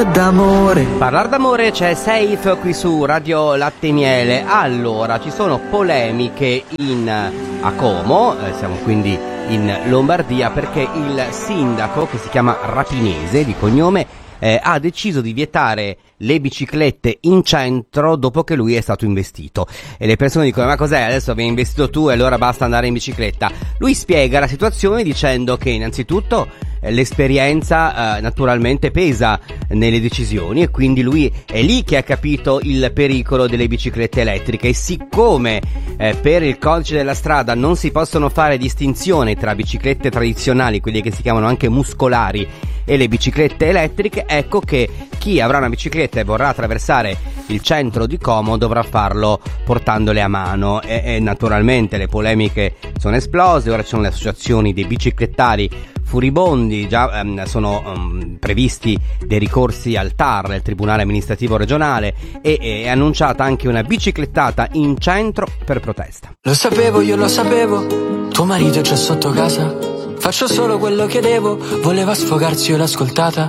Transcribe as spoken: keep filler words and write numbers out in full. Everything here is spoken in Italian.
D'amore. Parlar d'amore, c'è Safe qui su Radio Latte e Miele. Allora, ci sono polemiche in a Como, eh, siamo quindi in Lombardia, perché il sindaco, che si chiama Rapinese di cognome, eh, ha deciso di vietare le biciclette in centro dopo che lui è stato investito. E le persone dicono: ma cos'è, adesso vieni investito tu e allora basta andare in bicicletta? Lui spiega la situazione dicendo che innanzitutto eh, l'esperienza eh, naturalmente pesa nelle decisioni, e quindi lui è lì che ha capito il pericolo delle biciclette elettriche. E siccome eh, per il codice della strada non si possono fare distinzioni tra biciclette tradizionali, quelle che si chiamano anche muscolari, e le biciclette elettriche, ecco che chi avrà una bicicletta e vorrà attraversare il centro di Como dovrà farlo portandole a mano. E, e naturalmente le polemiche sono esplose. Ora ci sono le associazioni dei biciclettari furibondi, già um, sono um, previsti dei ricorsi al T A R, il Tribunale Amministrativo Regionale, e è annunciata anche una biciclettata in centro per protesta. Lo sapevo, io lo sapevo, tuo marito c'è sotto casa. Faccio solo quello che devo, voleva sfogarsi, io l'ho ascoltata.